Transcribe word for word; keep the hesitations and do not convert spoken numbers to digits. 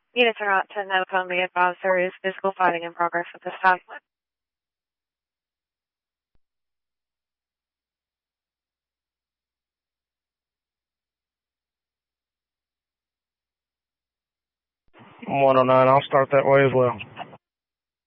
Units are out ten Navicon, be advised there is physical fighting in progress at this time. one oh nine, I'll start that way as well.